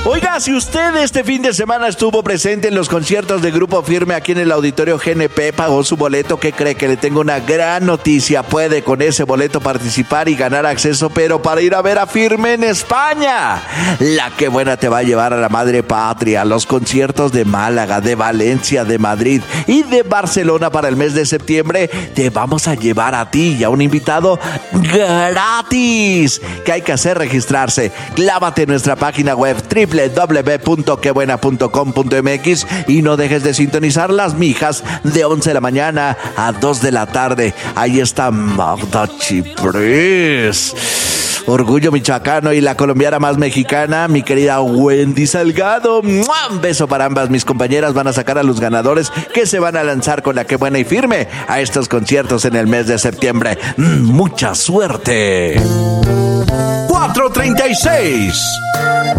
Oiga, si usted este fin de semana estuvo presente en los conciertos de Grupo Firme aquí en el Auditorio GNP, pagó su boleto, ¿qué cree? Que le tengo una gran noticia. Puede con ese boleto participar y ganar acceso, pero para ir a ver a Firme en España. La que buena te va a llevar a la madre patria, a los conciertos de Málaga, de Valencia, de Madrid y de Barcelona para el mes de septiembre. Te vamos a llevar a ti y a un invitado gratis. ¿Qué hay que hacer? Registrarse. Clávate en nuestra página web www.quebuena.com.mx y no dejes de sintonizar Las Mijas de 11 de la mañana a 2 de la tarde. Ahí está Magda Chiprés, orgullo michoacano, y la colombiana más mexicana, mi querida Wendy Salgado. ¡Mua! Un beso para ambas mis compañeras. Van a sacar a los ganadores que se van a lanzar con la Que Buena y Firme a estos conciertos en el mes de septiembre. ¡Mucha suerte! 4:36